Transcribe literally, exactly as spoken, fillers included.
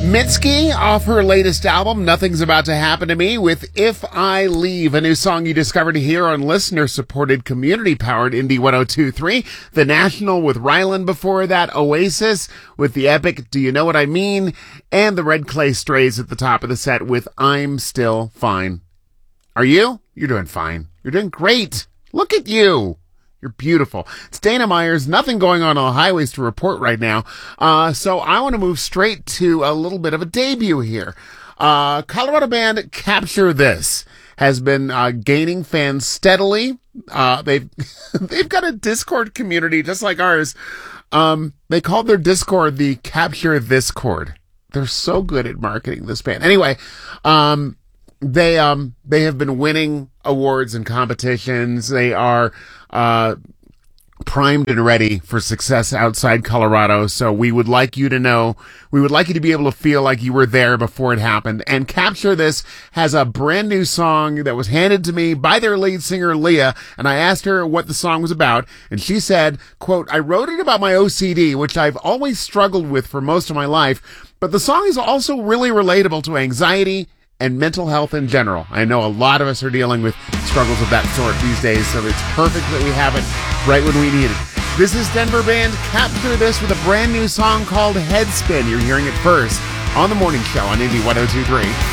Mitski off her latest album, Nothing's About to Happen to Me, with If I Leave, a new song you discovered here on listener-supported, community-powered Indie one oh two point three. The National with Ryland before that, Oasis with the epic Do You Know What I Mean, and the Red Clay Strays at the top of the set with I'm Still Fine. Are you? You're doing fine. You're doing great. Look at you. You're beautiful. It's Dana Myers. Nothing going on on the highways to report right now. Uh, so I want to move straight to a little bit of a debut here. Uh, Colorado band Capture This has been uh, gaining fans steadily. Uh, they've they've got a Discord community just like ours. Um, they called their Discord the Capture This Cord. They're so good at marketing this band. Anyway, um, they um they have been winning awards and competitions. They are uh primed and ready for success outside Colorado. So we would like you to know, we would like you to be able to feel like you were there before it happened. And Capture This has a brand new song that was handed to me by their lead singer, Leah. And I asked her what the song was about. And she said, quote, I wrote it about my O C D, which I've always struggled with for most of my life. But the song is also really relatable to anxiety and mental health in general. I know a lot of us are dealing with struggles of that sort these days, so it's perfect that we have it right when we need it. This is Denver band Capture This with a brand new song called Headspin. You're hearing it first on The Morning Show on Indie one oh two point three.